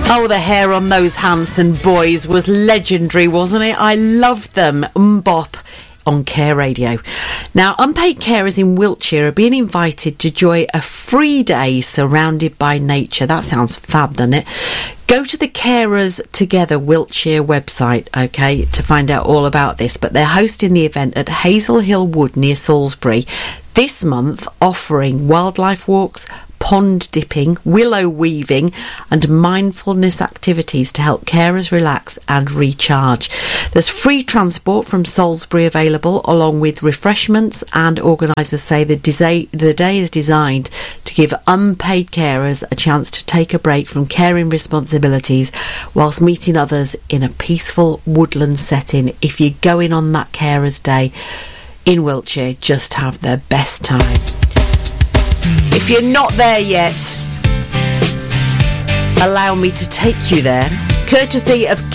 Oh, the hair on those Hanson boys was legendary, wasn't it? I loved them. Mbop on Care Radio. Now, unpaid carers in Wiltshire are being invited to enjoy a free day surrounded by nature. That sounds fab, doesn't it? Go to the Carers Together Wiltshire website, okay, to find out all about this. But they're hosting the event at Hazel Hill Wood near Salisbury this month, offering wildlife walks, pond dipping, willow weaving and mindfulness activities to help carers relax and recharge. There's free transport from Salisbury available, along with refreshments, and organisers say the day is designed to give unpaid carers a chance to take a break from caring responsibilities whilst meeting others in a peaceful woodland setting. If you're going on that carers day in Wiltshire, just have the best time. If you're not there yet, allow me to take you there, courtesy of